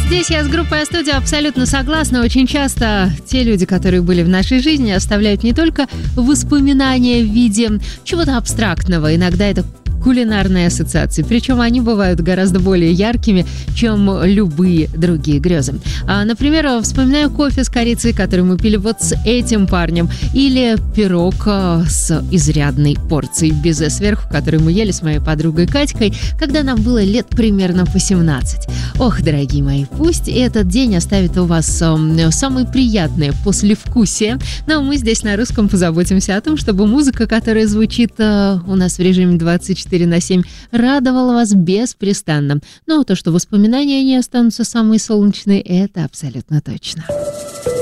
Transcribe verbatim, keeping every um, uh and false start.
Здесь я с группой А-студио абсолютно согласна. Очень часто те люди, которые были в нашей жизни, оставляют не только воспоминания в виде чего-то абстрактного. Иногда это кулинарные ассоциации. Причем они бывают гораздо более яркими, чем любые другие грезы. А, например, вспоминаю кофе с корицей, который мы пили вот с этим парнем. Или пирог с изрядной порцией безе сверху, который мы ели с моей подругой Катькой, когда нам было лет примерно по семнадцать. Ох, дорогие мои, пусть этот день оставит у вас э, самые приятные послевкусия, но мы здесь на русском позаботимся о том, чтобы музыка, которая звучит э, у нас в режиме двадцать четыре на семь, радовала вас беспрестанно. Но то, что воспоминания не останутся самые солнечные, это абсолютно точно.